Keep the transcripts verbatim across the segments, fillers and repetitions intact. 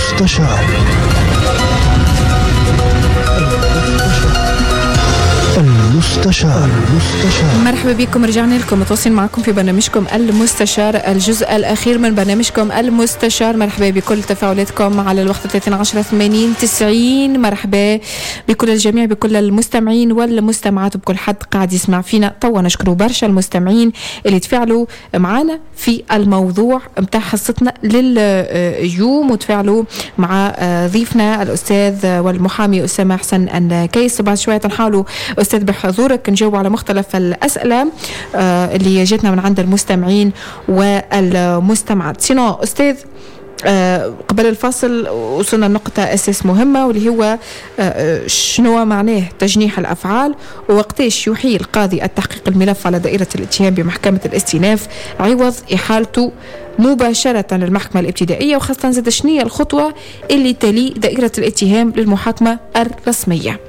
المستشار. المستشار المستشار مرحبا بكم، رجعنا لكم متواصلين معكم في برنامجكم المستشار، الجزء الأخير من برنامجكم المستشار. مرحبا بكل تفاعلاتكم على الوقت ثلاثين عشرة ثمانين تسعين. مرحبا بكل الجميع، بكل المستمعين والمستمعات، وبكل حد قاعد يسمع فينا. طبعا نشكروا برشا المستمعين اللي تفاعلوا معنا في الموضوع متاع حصتنا لليوم، وتفاعلوا مع ضيفنا الأستاذ والمحامي أسامة حسن الكيس. بعد شوية نحاولوا أستاذ بحضورك نجاوب على مختلف الأسئلة آه اللي جاتنا من عند المستمعين والمستمعات. سينو أستاذ، آه قبل الفاصل وصلنا لنقطة أساس مهمة، واللي هو آه شنو معناه تجنيح الأفعال، ووقتاش يحيل قاضي التحقيق الملف على دائرة الاتهام بمحكمة الاستئناف عوض إحالته مباشرة للمحكمة الابتدائية، وخاصة زاد شنية الخطوة اللي تلي دائرة الاتهام للمحاكمة الرسمية.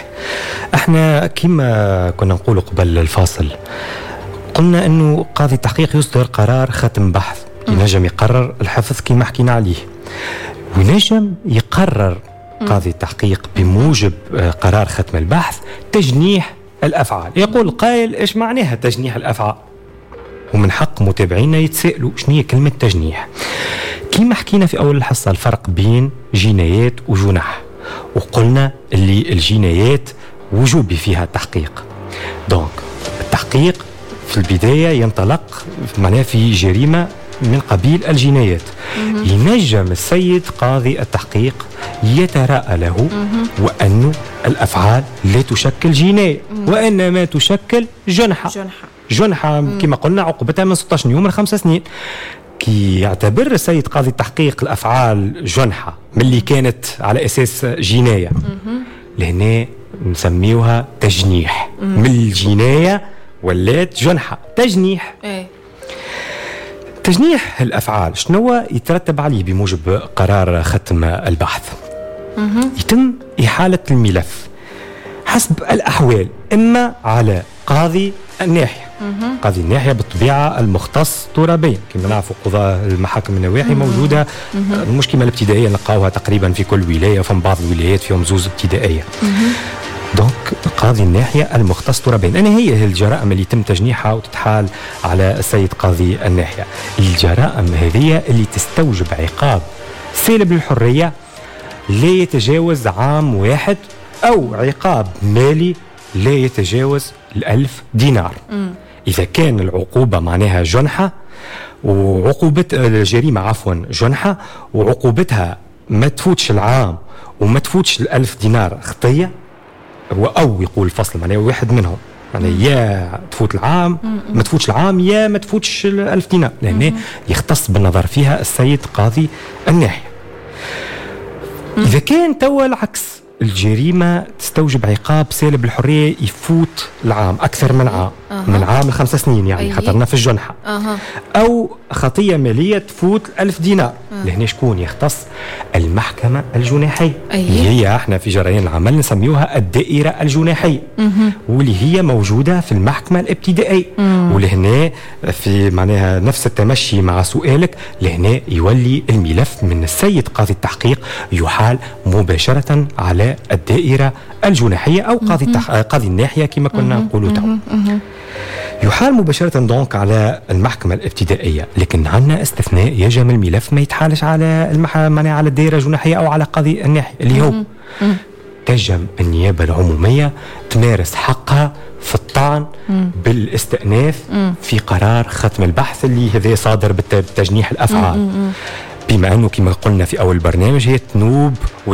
احنا كما كنا نقول قبل الفاصل، قلنا انه قاضي التحقيق يصدر قرار ختم بحث، ينجم يقرر الحفظ كما حكينا عليه، وينجم يقرر قاضي التحقيق بموجب قرار ختم البحث تجنيح الافعال. يقول القائل ايش معناها تجنيح الافعال؟ ومن حق متابعينا يتسائلوا شنو هي كلمة تجنيح. كما حكينا في اول الحصة الفرق بين جنايات وجنح، وقلنا اللي الجنايات وجوبي فيها التحقيق. دونك التحقيق في البداية ينطلق معناها في جريمة من قبيل الجنايات. ينجم السيد قاضي التحقيق يتراءى له وأنه الأفعال لا تشكل جناية وإنما تشكل جنحة جنحة, جنحة كما قلنا عقوبتها من ستة عشر يوم لخمس سنين. كي يعتبر السيد قاضي التحقيق الأفعال جنحة من اللي كانت على أساس جناية، لهنا نسميوها تجنيح. من الجناية ولات جنحة، تجنيح. ايه. تجنيح الأفعال شنو يترتب عليه بموجب قرار ختم البحث؟ يتم إحالة الملف حسب الأحوال، إما على قاضي الناحية. قاضي الناحية بالطبيعة المختص ترابيا، كما نعرفوا قضاء المحاكم النواحي موجودة. المشكلة الابتدائية نلقاوها تقريبا في كل ولاية، وفي بعض الولايات فيهم زوز ابتدائية. دونك قاضي الناحية المختص ترابيا، أنا هي الجرائم اللي يتم تجنيحها وتتحال على السيد قاضي الناحية. الجرائم هذه اللي تستوجب عقاب سالب للحرية لا يتجاوز عام واحد، أو عقاب مالي لا يتجاوز الألف دينار. مم. إذا كان العقوبة معناها جنحة، وعقوبة الجريمة عفوا جنحة، وعقوبتها ما تفوتش العام وما تفوتش الألف دينار خطية، أو يقول الفصل معناها واحد منهم، يعني يا تفوت العام ما تفوتش العام، يا ما تفوتش الألف دينار، لأنه يختص بالنظر فيها السيد قاضي الناحية. مم. إذا كان توا العكس، الجريمة تستوجب عقاب سالب الحرية يفوت العام، أكثر من عام، أه. من عام لخمس سنين يعني، أيه. خطرنا في الجنحة. أه. أو خطية مالية تفوت ألف دينار، أه. لهنا شكون يختص؟ المحكمة الجناحية. أيه. اللي هي احنا في جريان العمل نسميوها الدائرة الجناحية، أه. واللي هي موجودة في المحكمة الابتدائية. أه. ولهنا في معناها نفس التمشي مع سؤالك، لهنا يولي الملف من السيد قاضي التحقيق يحال مباشرة على الدائرة الجناحية أو قاضي التح... قاضي الناحية كما كنا نقولوا تو. يحال مباشرة دونك على المحكمة الابتدائية، لكن عندنا استثناء، يجب الملف ما يتحالش على المح... على الدائرة الجناحية أو على قاضي الناحية، اللي هو تجم النيابة العمومية تمارس حقها في الطعن بالاستئناف في قرار ختم البحث اللي هذا صادر بتجنيح الأفعال، بما أنه كما قلنا في أول برنامج هي تنوب